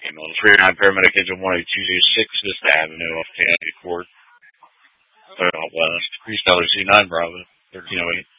Email to 39 Paramedic Engine 18226 Vista Avenue off Kennedy Court, out west. East LRC 9 Bravo, 1308.